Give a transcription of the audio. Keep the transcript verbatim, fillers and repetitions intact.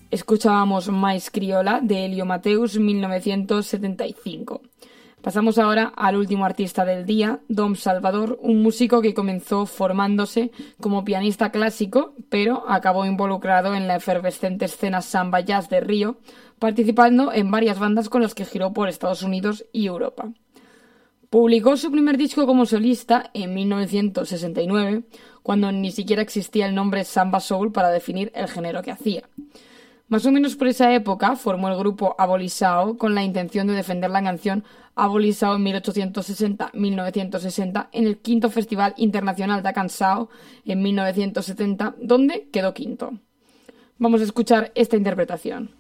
Escuchábamos Mais Criolla de Elio Mateus, mil novecientos setenta y cinco. Pasamos ahora al último artista del día, Dom Salvador, un músico que comenzó formándose como pianista clásico, pero acabó involucrado en la efervescente escena samba jazz de Río, participando en varias bandas con las que giró por Estados Unidos y Europa. Publicó su primer disco como solista en mil novecientos sesenta y nueve, cuando ni siquiera existía el nombre Samba Soul para definir el género que hacía. Más o menos por esa época formó el grupo Abolisao con la intención de defender la canción Abolisao en mil ochocientos sesenta a mil novecientos sesenta en el quinto Festival Internacional da Canção en mil novecientos setenta, donde quedó quinto. Vamos a escuchar esta interpretación.